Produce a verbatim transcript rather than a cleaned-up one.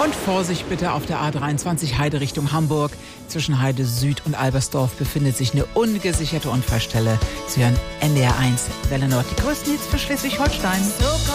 Und Vorsicht bitte auf der A dreiundzwanzig Heide Richtung Hamburg. Zwischen Heide Süd und Albersdorf befindet sich eine ungesicherte Unfallstelle. Sie hören N D R eins Welle Nord, die größten Hits für Schleswig-Holstein.